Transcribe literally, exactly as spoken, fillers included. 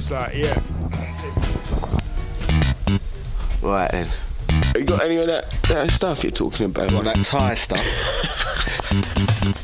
just like, yeah. Right then. You got any of that, that stuff you're talking about? What, that Thai stuff?